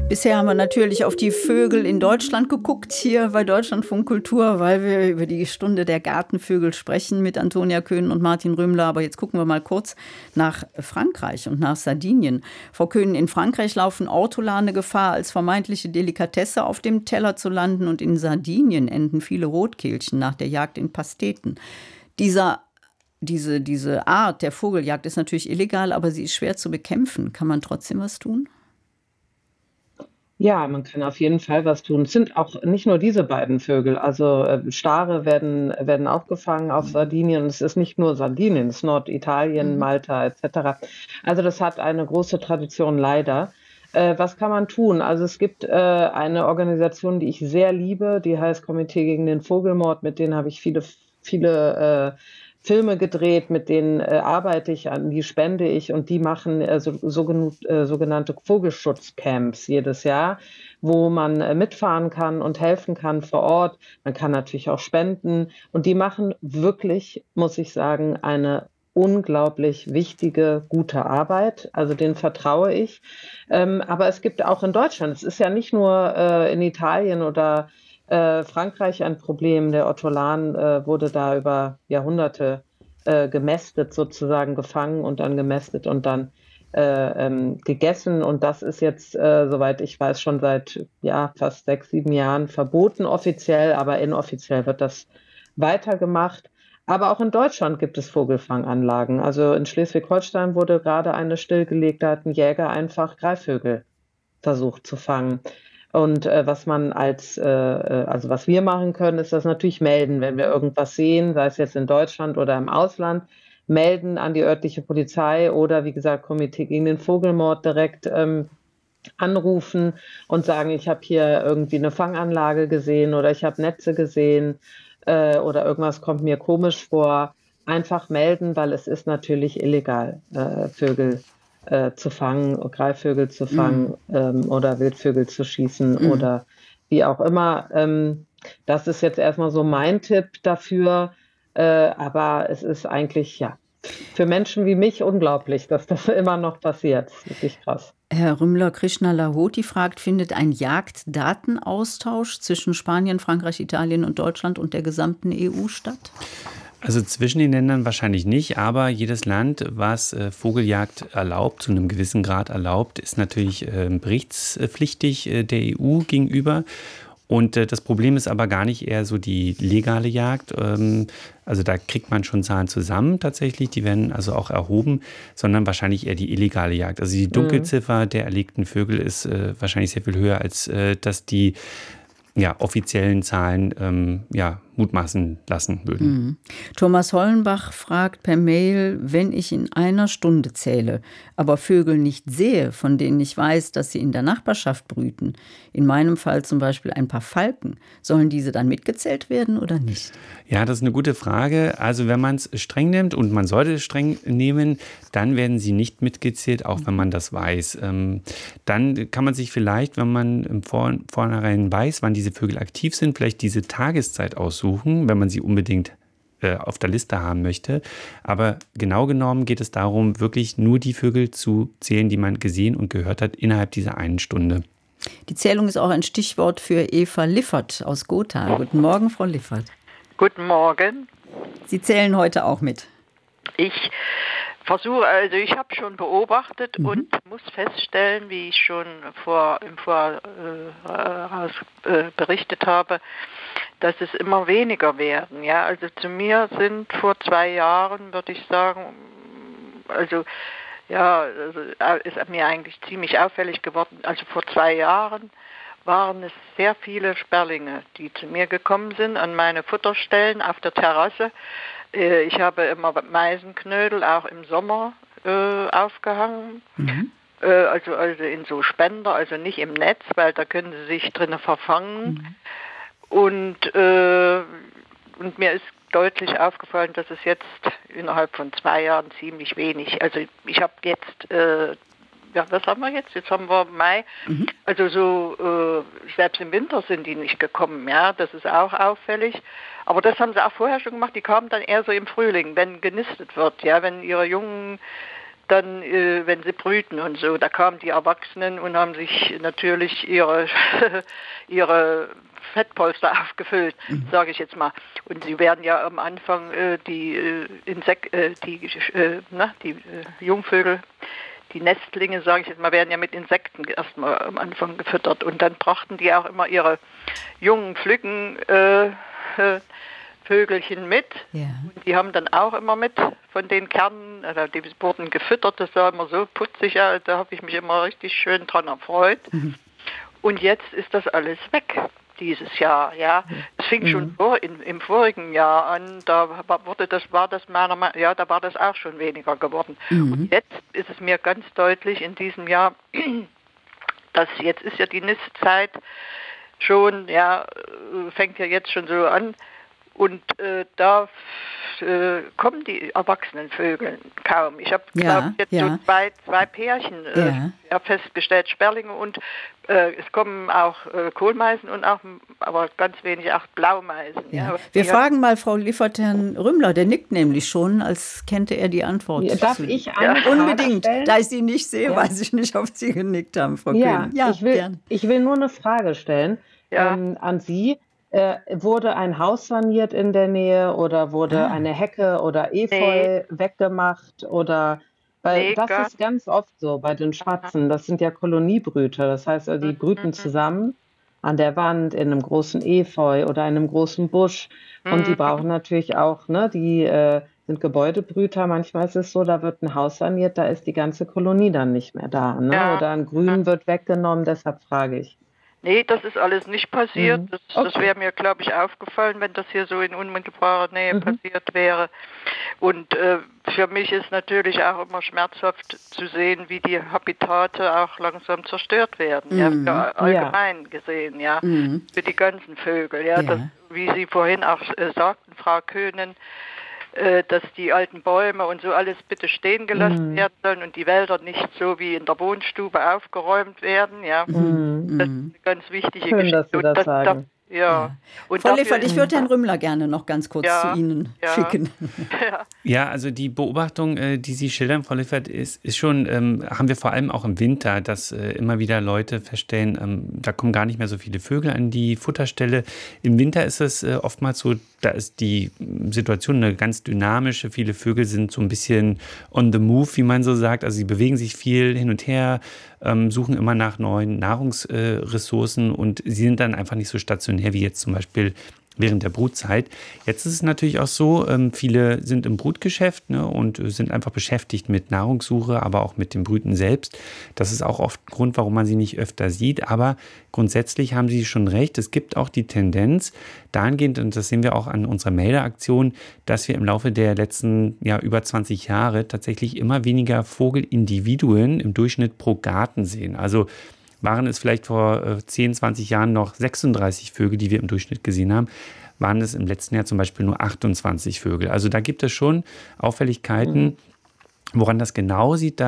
Bisher haben wir natürlich auf die Vögel in Deutschland geguckt, hier bei Deutschlandfunk Kultur, weil wir über die Stunde der Gartenvögel sprechen mit Antonia Köhn und Martin Rümmler. Aber jetzt gucken wir mal kurz nach Frankreich und nach Sardinien. Frau Köhn, in Frankreich laufen Ortolane Gefahr, als vermeintliche Delikatesse auf dem Teller zu landen. Und in Sardinien enden viele Rotkehlchen nach der Jagd in Pasteten. Diese Art der Vogeljagd ist natürlich illegal, aber sie ist schwer zu bekämpfen. Kann man trotzdem was tun? Ja, man kann auf jeden Fall was tun. Es sind auch nicht nur diese beiden Vögel. Also Stare werden auch gefangen auf Sardinien. Es ist nicht nur Sardinien, es ist Norditalien, Malta etc. Also das hat eine große Tradition leider. Was kann man tun? Also es gibt eine Organisation, die ich sehr liebe, die heißt Komitee gegen den Vogelmord. Mit denen habe ich viele Filme gedreht, mit denen arbeite ich, an die spende ich, und die machen sogenannte Vogelschutzcamps jedes Jahr, wo man mitfahren kann und helfen kann vor Ort. Man kann natürlich auch spenden, und die machen wirklich, muss ich sagen, eine unglaublich wichtige, gute Arbeit. Also denen vertraue ich. Aber es gibt auch in Deutschland, es ist ja nicht nur in Italien oder Frankreich ein Problem. Der Ortolan wurde da über Jahrhunderte gemästet, sozusagen gefangen und dann gemästet und dann gegessen. Und das ist jetzt, soweit ich weiß, schon seit fast 6, 7 Jahren verboten offiziell, aber inoffiziell wird das weitergemacht. Aber auch in Deutschland gibt es Vogelfanganlagen. Also in Schleswig-Holstein wurde gerade eine stillgelegt, da hat ein Jäger einfach Greifvögel versucht zu fangen. Und was wir machen können, ist das natürlich melden, wenn wir irgendwas sehen, sei es jetzt in Deutschland oder im Ausland, melden an die örtliche Polizei oder, wie gesagt, Komitee gegen den Vogelmord direkt anrufen und sagen, ich habe hier irgendwie eine Fanganlage gesehen oder ich habe Netze gesehen oder irgendwas kommt mir komisch vor. Einfach melden, weil es ist natürlich illegal, Vögel zu fangen, Greifvögel zu fangen oder Wildvögel zu schießen oder wie auch immer. Das ist jetzt erstmal so mein Tipp dafür, aber es ist eigentlich für Menschen wie mich unglaublich, dass das immer noch passiert. Das ist wirklich krass. Herr Rümmler, Krishna Lahoti fragt, findet ein Jagddatenaustausch zwischen Spanien, Frankreich, Italien und Deutschland und der gesamten EU statt? Also zwischen den Ländern wahrscheinlich nicht, aber jedes Land, was Vogeljagd erlaubt, zu einem gewissen Grad erlaubt, ist natürlich berichtspflichtig der EU gegenüber. Und das Problem ist aber gar nicht eher so die legale Jagd. Also da kriegt man schon Zahlen zusammen tatsächlich, die werden also auch erhoben, sondern wahrscheinlich eher die illegale Jagd. Also die Dunkelziffer der erlegten Vögel ist wahrscheinlich sehr viel höher, als dass die offiziellen Zahlen mutmaßen lassen würden. Thomas Hollenbach fragt per Mail, wenn ich in einer Stunde zähle, aber Vögel nicht sehe, von denen ich weiß, dass sie in der Nachbarschaft brüten, in meinem Fall zum Beispiel ein paar Falken, sollen diese dann mitgezählt werden oder nicht? Ja, das ist eine gute Frage. Also wenn man es streng nimmt, und man sollte es streng nehmen, dann werden sie nicht mitgezählt, auch wenn man das weiß. Dann kann man sich vielleicht, wenn man im Vornherein weiß, wann diese Vögel aktiv sind, vielleicht diese Tageszeit aussuchen, wenn man sie unbedingt auf der Liste haben möchte. Aber genau genommen geht es darum, wirklich nur die Vögel zu zählen, die man gesehen und gehört hat, innerhalb dieser einen Stunde. Die Zählung ist auch ein Stichwort für Eva Liffert aus Gotha. Guten Morgen, Frau Liffert. Guten Morgen. Sie zählen heute auch mit. Ich habe schon beobachtet und muss feststellen, wie ich schon im Voraus berichtet habe, dass es immer weniger werden. Ja, also zu mir sind vor 2 Jahren, würde ich sagen, ist mir eigentlich ziemlich auffällig geworden. Also vor 2 Jahren waren es sehr viele Sperlinge, die zu mir gekommen sind an meine Futterstellen auf der Terrasse. Ich habe immer Meisenknödel auch im Sommer aufgehangen. Also in so Spender, also nicht im Netz, weil da können sie sich drinnen verfangen. Und mir ist deutlich aufgefallen, dass es jetzt innerhalb von 2 Jahren ziemlich wenig, also ich habe jetzt, was haben wir jetzt? Jetzt haben wir Mai. Also selbst im Winter sind die nicht gekommen, ja, das ist auch auffällig. Aber das haben sie auch vorher schon gemacht, die kamen dann eher so im Frühling, wenn genistet wird, ja, wenn ihre Jungen dann, wenn sie brüten und so, da kamen die Erwachsenen und haben sich natürlich ihre Fettpolster aufgefüllt, sage ich jetzt mal. Und sie werden ja am Anfang die Jungvögel, die Nestlinge, sage ich jetzt mal, werden ja mit Insekten erstmal am Anfang gefüttert. Und dann brachten die auch immer ihre jungen Flücken Vögelchen mit. Ja. Und die haben dann auch immer mit von den Kernen, die wurden gefüttert, das sah immer so putzig aus, da habe ich mich immer richtig schön dran erfreut. Und jetzt ist das alles weg, dieses Jahr, ja. Es fing schon im vorigen Jahr an, da war das auch schon weniger geworden. Und jetzt ist es mir ganz deutlich in diesem Jahr, dass jetzt ist ja die Nistzeit schon, fängt ja jetzt schon so an. Und da kommen die erwachsenen Vögel kaum. Ich habe, glaube ich, jetzt so zwei Pärchen festgestellt, Sperlinge, und es kommen auch Kohlmeisen und auch, aber ganz wenig auch Blaumeisen. Ja. Wir fragen mal Frau Liffert Herrn Rümmler, der nickt nämlich schon, als kennte er die Antwort. Darf ich eine Frage unbedingt. Stellen? Da ich Sie nicht sehe, weiß ich nicht, ob Sie genickt haben, Frau Köhn. Ja, ich will nur eine Frage stellen an Sie. Wurde ein Haus saniert in der Nähe oder wurde eine Hecke oder Efeu weggemacht? Weil das ist ganz oft so bei den Spatzen. Das sind ja Koloniebrüter. Das heißt, die brüten zusammen an der Wand, in einem großen Efeu oder in einem großen Busch. Und die brauchen natürlich auch, die sind Gebäudebrüter. Manchmal ist es so, da wird ein Haus saniert, da ist die ganze Kolonie dann nicht mehr da. Oder ein Grün wird weggenommen, deshalb frage ich. Nee, das ist alles nicht passiert. Das wäre mir, glaube ich, aufgefallen, wenn das hier so in unmittelbarer Nähe passiert wäre. Und für mich ist natürlich auch immer schmerzhaft zu sehen, wie die Habitate auch langsam zerstört werden. Allgemein gesehen, für die ganzen Vögel. Das, wie Sie vorhin auch sagten, Frau Köhnen, dass die alten Bäume und so alles bitte stehen gelassen werden sollen und die Wälder nicht so wie in der Wohnstube aufgeräumt werden. Ja. Das ist eine ganz wichtige Geschichte. Dass Sie das sagen. Und Frau Liffert, ich würde Herrn Rümmler gerne noch ganz kurz zu Ihnen schicken. Ja, also die Beobachtung, die Sie schildern, Frau Liffert, ist schon, haben wir vor allem auch im Winter, dass immer wieder Leute feststellen, da kommen gar nicht mehr so viele Vögel an die Futterstelle. Im Winter ist es oftmals so, da ist die Situation eine ganz dynamische. Viele Vögel sind so ein bisschen on the move, wie man so sagt. Also sie bewegen sich viel hin und her, suchen immer nach neuen Nahrungsressourcen und sie sind dann einfach nicht so stationär wie jetzt zum Beispiel während der Brutzeit. Jetzt ist es natürlich auch so, viele sind im Brutgeschäft und sind einfach beschäftigt mit Nahrungssuche, aber auch mit dem Brüten selbst. Das ist auch oft ein Grund, warum man sie nicht öfter sieht. Aber grundsätzlich haben Sie schon recht, es gibt auch die Tendenz dahingehend, und das sehen wir auch an unserer Meldeaktion, dass wir im Laufe der letzten über 20 Jahre tatsächlich immer weniger Vogelindividuen im Durchschnitt pro Garten sehen. Also waren es vielleicht vor 10, 20 Jahren noch 36 Vögel, die wir im Durchschnitt gesehen haben, waren es im letzten Jahr zum Beispiel nur 28 Vögel. Also da gibt es schon Auffälligkeiten. Woran das genau liegt,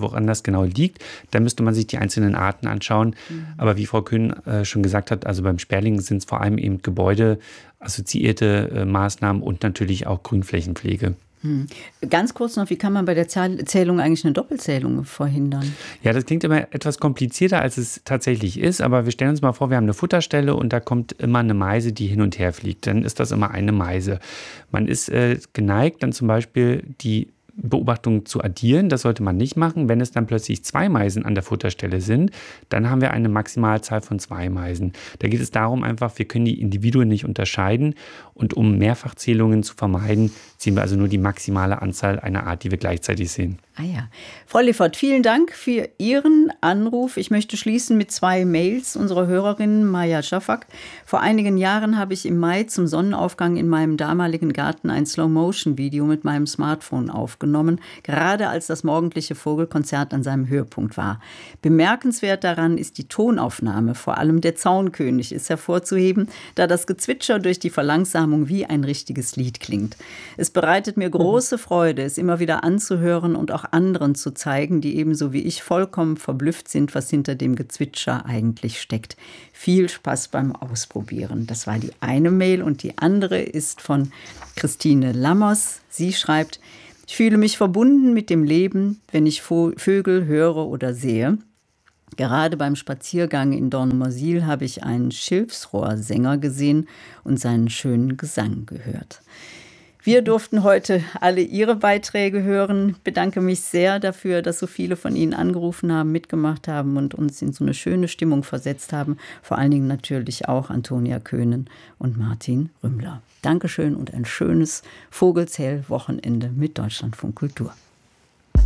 da müsste man sich die einzelnen Arten anschauen. Aber wie Frau Köhn schon gesagt hat, also beim Sperling sind es vor allem eben gebäudeassoziierte Maßnahmen und natürlich auch Grünflächenpflege. Ganz kurz noch, wie kann man bei der Zählung eigentlich eine Doppelzählung verhindern? Ja, das klingt immer etwas komplizierter, als es tatsächlich ist, aber wir stellen uns mal vor, wir haben eine Futterstelle und da kommt immer eine Meise, die hin und her fliegt. Dann ist das immer eine Meise. Man ist geneigt, dann zum Beispiel die Beobachtungen zu addieren. Das sollte man nicht machen. Wenn es dann plötzlich 2 Meisen an der Futterstelle sind, dann haben wir eine Maximalzahl von 2 Meisen. Da geht es darum einfach, wir können die Individuen nicht unterscheiden und um Mehrfachzählungen zu vermeiden, ziehen wir also nur die maximale Anzahl einer Art, die wir gleichzeitig sehen. Ah ja. Frau Liffert, vielen Dank für Ihren Anruf. Ich möchte schließen mit 2 Mails unserer Hörerin Maja Schafak. Vor einigen Jahren habe ich im Mai zum Sonnenaufgang in meinem damaligen Garten ein Slow-Motion-Video mit meinem Smartphone aufgenommen, gerade als das morgendliche Vogelkonzert an seinem Höhepunkt war. Bemerkenswert daran ist die Tonaufnahme, vor allem der Zaunkönig ist hervorzuheben, da das Gezwitscher durch die Verlangsamung wie ein richtiges Lied klingt. Es bereitet mir große Freude, es immer wieder anzuhören und auch anderen zu zeigen, die ebenso wie ich vollkommen verblüfft sind, was hinter dem Gezwitscher eigentlich steckt. Viel Spaß beim Ausprobieren. Das war die eine Mail und die andere ist von Christine Lammers. Sie schreibt: Ich fühle mich verbunden mit dem Leben, wenn ich Vögel höre oder sehe. Gerade beim Spaziergang in Dornumersiel habe ich einen Schilfsrohrsänger gesehen und seinen schönen Gesang gehört. Wir durften heute alle Ihre Beiträge hören. Ich bedanke mich sehr dafür, dass so viele von Ihnen angerufen haben, mitgemacht haben und uns in so eine schöne Stimmung versetzt haben. Vor allen Dingen natürlich auch Antonia Köhnen und Martin Rümmler. Dankeschön und ein schönes Vogelzähl-Wochenende mit Deutschlandfunk Kultur.